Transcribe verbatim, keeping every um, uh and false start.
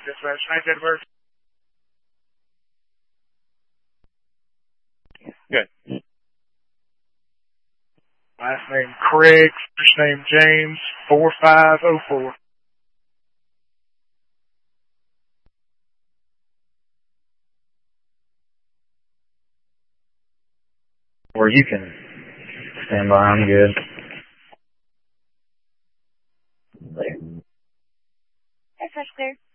Dispatch, nine date of birth. Good. Last name Craig, first name James, four five oh four. Or you can stand by, I'm good. Dispatch clear.